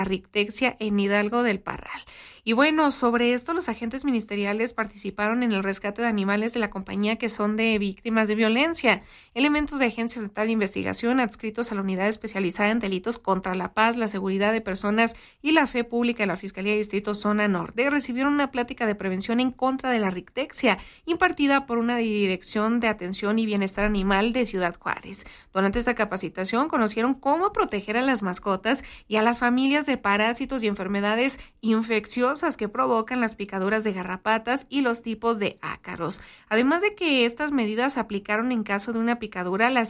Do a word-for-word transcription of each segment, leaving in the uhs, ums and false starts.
rickettsia en Hidalgo del Parral. Y bueno, sobre esto los agentes ministeriales participaron en el rescate de animales de la compañía que son de víctimas de violencia. Elementos de Agencia Estatal de Investigación adscritos a la Unidad Especializada en Delitos contra la Paz, la Seguridad de Personas y la Fe Pública de la Fiscalía de Distrito Zona Norte recibieron una plática de prevención en contra de la rickettsia impartida por una Dirección de Atención y Bienestar Animal de Ciudad Juárez. Durante esta capacitación conocieron cómo proteger a las mascotas y a las familias de parásitos y enfermedades infecciosas que provocan las picaduras de garrapatas y los tipos de ácaros. Además de que estas medidas aplicaron en caso de una picadura la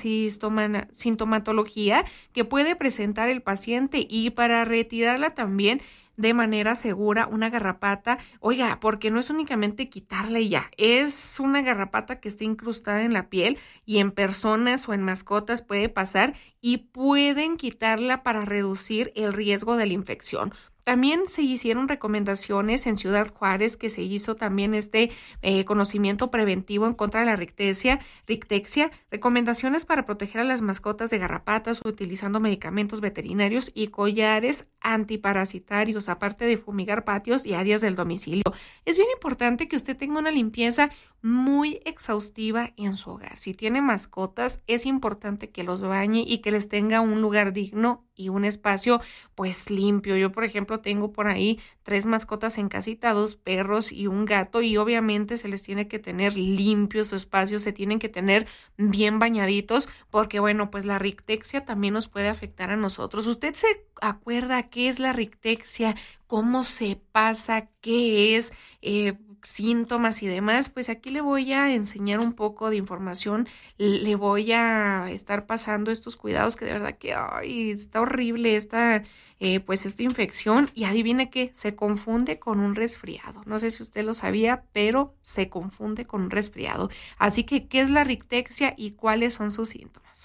sintomatología que puede presentar el paciente y para retirarla también de manera segura una garrapata, oiga, porque no es únicamente quitarla y ya, es una garrapata que está incrustada en la piel y en personas o en mascotas puede pasar y pueden quitarla para reducir el riesgo de la infección. También se hicieron recomendaciones en Ciudad Juárez, que se hizo también este eh, conocimiento preventivo en contra de la rickettsia, rickettsia, recomendaciones para proteger a las mascotas de garrapatas utilizando medicamentos veterinarios y collares antiparasitarios, aparte de fumigar patios y áreas del domicilio. Es bien importante que usted tenga una limpieza muy exhaustiva en su hogar. Si tiene mascotas, es importante que los bañe y que les tenga un lugar digno y un espacio pues limpio. Yo, por ejemplo, tengo por ahí tres mascotas en casita, dos perros y un gato, y obviamente se les tiene que tener limpios su espacio, se tienen que tener bien bañaditos, porque bueno, pues la rickettsia también nos puede afectar a nosotros. ¿Usted se acuerda qué es la rickettsia? ¿Cómo se pasa? ¿Qué es? Eh, síntomas y demás, pues aquí le voy a enseñar un poco de información, le voy a estar pasando estos cuidados que de verdad que ay, está horrible esta, eh, pues esta infección, y adivine qué, se confunde con un resfriado. No sé si usted lo sabía, pero se confunde con un resfriado. Así que, ¿qué es la rickettsia y cuáles son sus síntomas?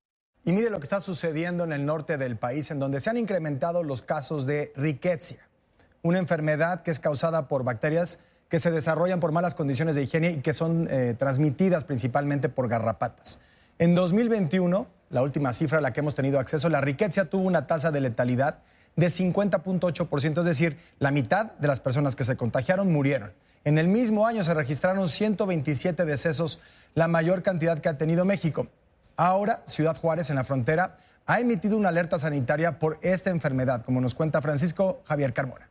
Y mire lo que está sucediendo en el norte del país, en donde se han incrementado los casos de rickettsia, una enfermedad que es causada por bacterias que se desarrollan por malas condiciones de higiene y que son eh, transmitidas principalmente por garrapatas. En dos mil veintiuno, la última cifra a la que hemos tenido acceso, la rickettsia tuvo una tasa de letalidad de cincuenta punto ocho por ciento, es decir, la mitad de las personas que se contagiaron murieron. En el mismo año se registraron ciento veintisiete decesos, la mayor cantidad que ha tenido México. Ahora, Ciudad Juárez, en la frontera, ha emitido una alerta sanitaria por esta enfermedad, como nos cuenta Francisco Javier Carmona.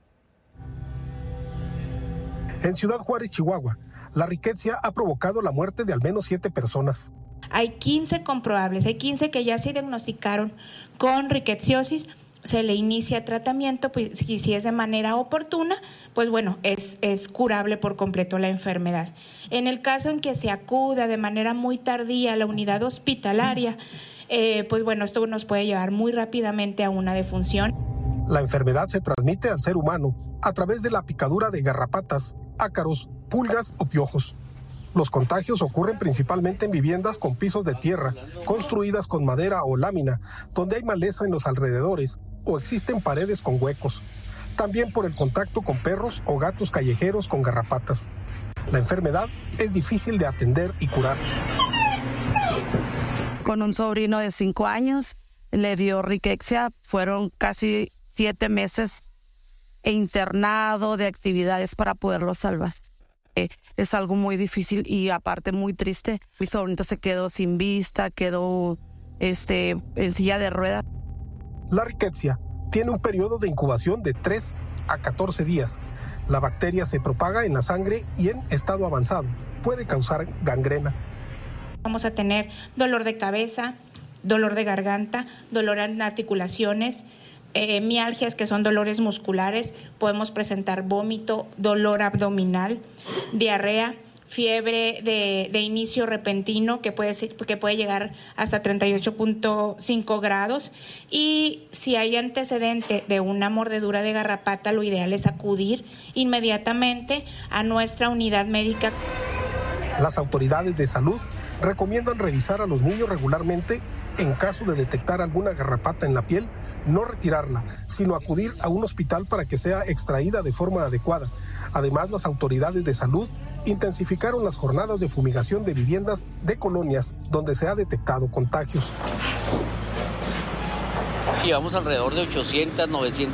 En Ciudad Juárez, Chihuahua, la rickettsia ha provocado la muerte de al menos siete personas. Hay quince comprobables, hay quince que ya se diagnosticaron con rickettsiosis. Se le inicia tratamiento, pues si, si es de manera oportuna, pues bueno, es, es curable por completo la enfermedad. En el caso en que se acuda de manera muy tardía a la unidad hospitalaria, eh, pues bueno, esto nos puede llevar muy rápidamente a una defunción. La enfermedad se transmite al ser humano a través de la picadura de garrapatas, ácaros, pulgas o piojos. Los contagios ocurren principalmente en viviendas con pisos de tierra, construidas con madera o lámina, donde hay maleza en los alrededores o existen paredes con huecos. También por el contacto con perros o gatos callejeros con garrapatas. La enfermedad es difícil de atender y curar. Con un sobrino de cinco años le dio rickettsia, fueron casi siete meses internado de actividades para poderlo salvar. Eh, es algo muy difícil y aparte muy triste. Mi sobrinito se quedó sin vista, quedó este, en silla de ruedas. La rickettsia tiene un periodo de incubación de tres a catorce días. La bacteria se propaga en la sangre y en estado avanzado puede causar gangrena. Vamos a tener dolor de cabeza, dolor de garganta, dolor en articulaciones, Eh, mialgias, que son dolores musculares, podemos presentar vómito, dolor abdominal, diarrea, fiebre de, de inicio repentino que puede ser, que puede llegar hasta treinta y ocho punto cinco grados, y si hay antecedente de una mordedura de garrapata, lo ideal es acudir inmediatamente a nuestra unidad médica. Las autoridades de salud recomiendan revisar a los niños regularmente. En caso de detectar alguna garrapata en la piel, no retirarla, sino acudir a un hospital para que sea extraída de forma adecuada. Además, las autoridades de salud intensificaron las jornadas de fumigación de viviendas de colonias donde se ha detectado contagios. llevamos alrededor de ochocientas, novecientas